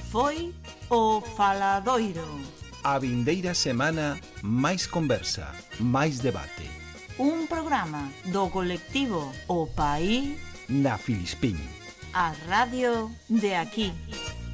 foi o Faladoiro. A vindeira semana, máis conversa, máis debate. Un programa do colectivo O País na Filispín. A radio de aquí.